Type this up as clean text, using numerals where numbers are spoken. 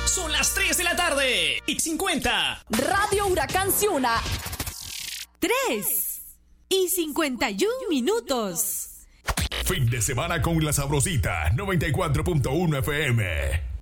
Son las 3 de la tarde y 50. Radio Huracán Ciuna. 3:51. Fin de semana con la Sabrosita 94.1 FM.